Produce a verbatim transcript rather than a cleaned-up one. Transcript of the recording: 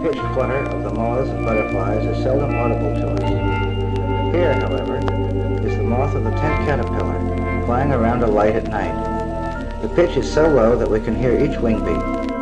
high-pitched flutter of the moths and butterflies is seldom audible to us. Here, however, is the moth of the tent caterpillar, flying around a light at night. The pitch is so low that we can hear each wing beat.